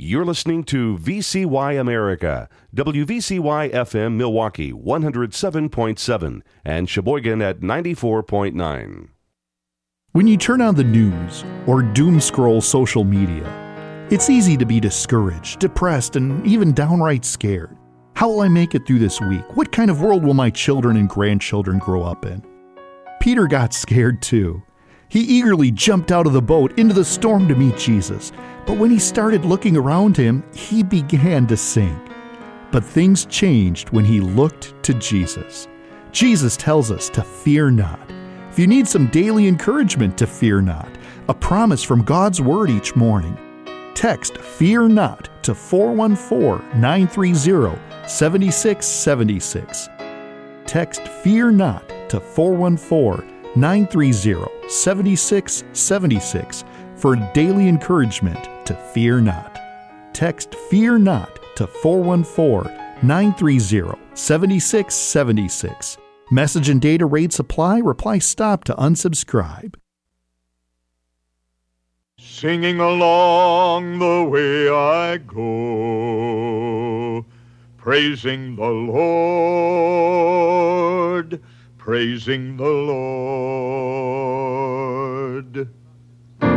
You're listening to VCY America, WVCY FM Milwaukee 107.7 and Sheboygan at 94.9. When you turn on the news or doom scroll social media, it's easy to be discouraged, depressed, and even downright scared. How will I make it through this week? What kind of world will my children and grandchildren grow up in? Peter got scared too. He eagerly jumped out of the boat into the storm to meet Jesus, but when he started looking around him, he began to sink. But things changed when he looked to Jesus. Jesus tells us to fear not. If you need some daily encouragement to fear not, a promise from God's Word each morning, text "Fear Not" to 414-930-7676. Text "Fear Not" to 414-930-7676 for daily encouragement to fear not. Text "Fear Not" to 414-930-7676. Message and data rates apply. Reply "Stop" to unsubscribe. Singing along the way I go, praising the Lord, praising the Lord.